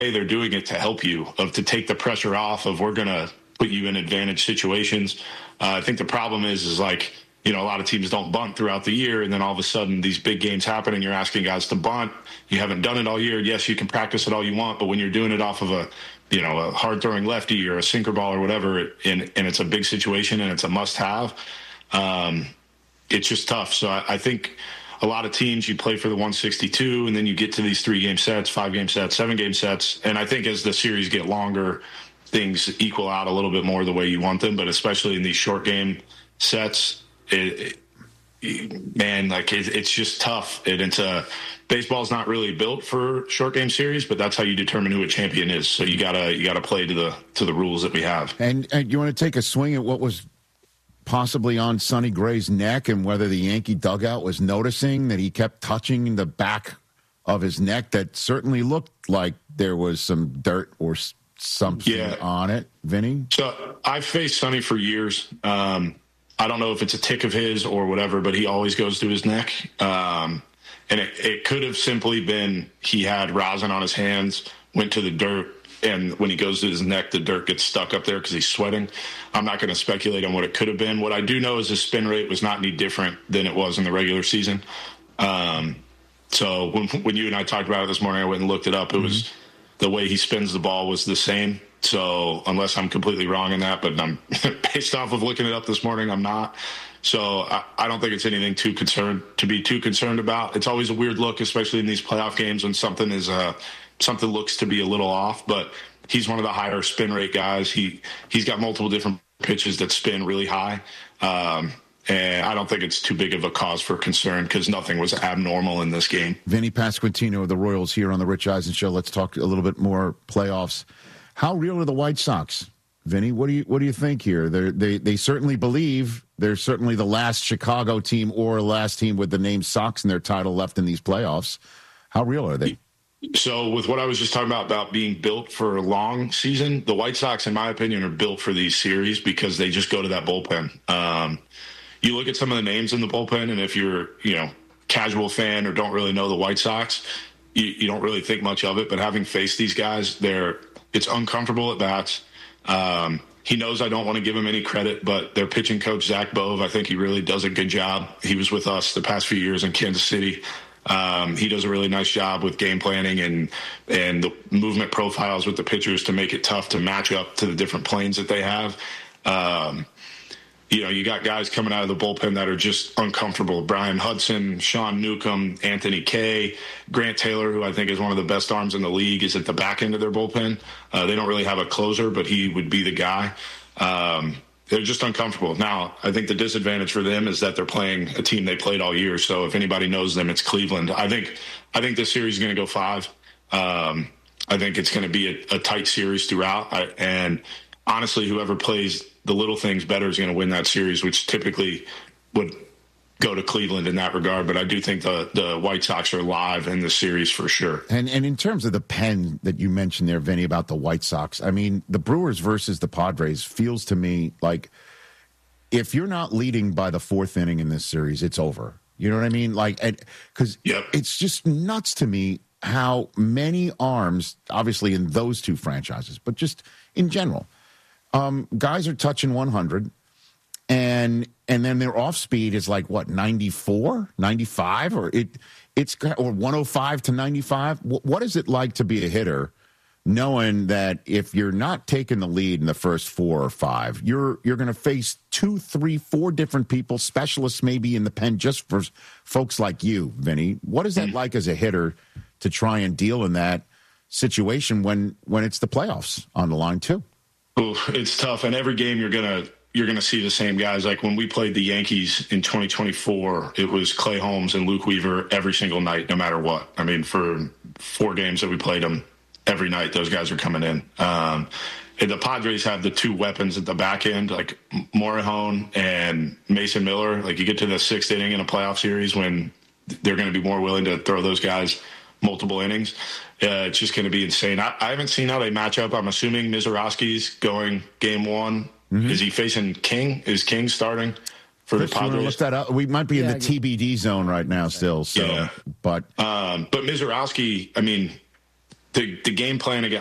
they're doing it to help you, to take the pressure off of we're going to put you in advantage situations. I think the problem is like, a lot of teams don't bunt throughout the year, and then all of a sudden these big games happen and you're asking guys to bunt. You haven't done it all year. Yes, you can practice it all you want, but when you're doing it off of a hard-throwing lefty or a sinker ball or whatever, and it's a big situation and it's a must-have, it's just tough. So I think a lot of teams, you play for the 162, and then you get to these 3-game sets, 5-game sets, 7-game sets, and I think as the series get longer, things equal out a little bit more the way you want them, but especially in these short-game sets, it's just tough. Baseball's not really built for short game series, but that's how you determine who a champion is. So you gotta play to the rules that we have. And you want to take a swing at what was possibly on Sonny Gray's neck and whether the Yankee dugout was noticing that he kept touching the back of his neck that certainly looked like there was some dirt or something on it, Vinny? So I've faced Sonny for years. I don't know if it's a tick of his or whatever, but he always goes to his neck. And it could have simply been he had rosin on his hands, went to the dirt, and when he goes to his neck, the dirt gets stuck up there because he's sweating. I'm not going to speculate on what it could have been. What I do know is his spin rate was not any different than it was in the regular season. So when you and I talked about it this morning, I went and looked it up. It was the way he spins the ball was the same. So unless I'm completely wrong in that, but I'm based off of looking it up this morning, I'm not. So I don't think it's anything to be too concerned about. It's always a weird look, especially in these playoff games when something looks to be a little off. But he's one of the higher spin rate guys. He's got multiple different pitches that spin really high. And I don't think it's too big of a cause for concern because nothing was abnormal in this game. Vinny Pasquantino of the Royals here on the Rich Eisen Show. Let's talk a little bit more playoffs. How real are the White Sox, Vinny? What do you think here? They certainly believe they're certainly the last Chicago team or last team with the name Sox in their title left in these playoffs. How real are they? So with what I was just talking about being built for a long season, the White Sox, in my opinion, are built for these series because they just go to that bullpen. You look at some of the names in the bullpen, and if you're casual fan or don't really know the White Sox, you don't really think much of it. But having faced these guys, it's uncomfortable at bats. He knows I don't want to give him any credit, but their pitching coach, Zach Bove, I think he really does a good job. He was with us the past few years in Kansas City. He does a really nice job with game planning and the movement profiles with the pitchers to make it tough to match up to the different planes that they have. You got guys coming out of the bullpen that are just uncomfortable. Brian Hudson, Sean Newcomb, Anthony Kay, Grant Taylor, who I think is one of the best arms in the league, is at the back end of their bullpen. They don't really have a closer, but he would be the guy. They're just uncomfortable. Now, I think the disadvantage for them is that they're playing a team they played all year. So if anybody knows them, it's Cleveland. I think this series is going to go 5. I think it's going to be a tight series throughout. And honestly, whoever plays the little things better is going to win that series, which typically would go to Cleveland in that regard. But I do think the White Sox are live in the series for sure. And in terms of the pen that you mentioned there, Vinny, about the White Sox, I mean, the Brewers versus the Padres feels to me like if you're not leading by the 4th inning in this series, it's over. You know what I mean? Because it's just nuts to me how many arms, obviously in those two franchises, but just in general, guys are touching 100, and then their off speed is like what, 94, 95, or 105 to 95. What is it like to be a hitter, knowing that if you're not taking the lead in the first 4 or 5, you're going to face 2, 3, 4 different people, specialists maybe in the pen, just for folks like you, Vinny. What is that like as a hitter to try and deal in that situation when it's the playoffs on the line too? Ooh, it's tough. And every game you're gonna see the same guys. Like when we played the Yankees in 2024, it was Clay Holmes and Luke Weaver every single night, no matter what. I mean, for 4 games that we played them, every night those guys are coming in. And the Padres have the 2 weapons at the back end, like Morihone and Mason Miller. Like you get to the 6th inning in a playoff series when they're going to be more willing to throw those guys multiple innings. It's just going to be insane. I haven't seen how they match up. I'm assuming Mizorowski's going game 1. Mm-hmm. Is he facing King? Is King starting for the Padres? Look that up. We might be in the TBD zone right now still. So, yeah. But Mizorowski, I mean, the game plan again.